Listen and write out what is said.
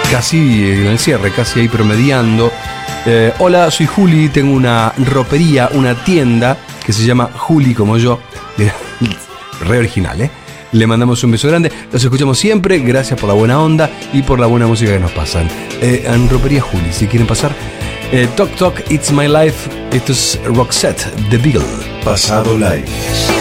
casi en el cierre, casi ahí promediando. Hola, soy Juli, tengo una ropería, una tienda que se llama Juli como yo. Re original, ¿eh? Le mandamos un beso grande. Los escuchamos siempre. Gracias por la buena onda y por la buena música que nos pasan. En ropería Juli, si quieren pasar. Talk Talk, It's My Life. Esto es Roxette, The Beagle. Pasado Live.